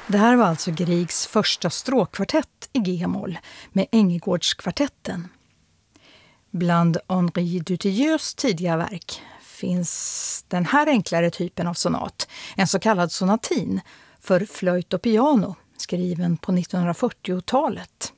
Det här var alltså Griegs första stråkkvartett i G-moll med Änggårdskvartetten. Bland Henri Dutilleux tidiga verk finns den här enklare typen av sonat, en så kallad sonatin för flöjt och piano, skriven på 1940-talet.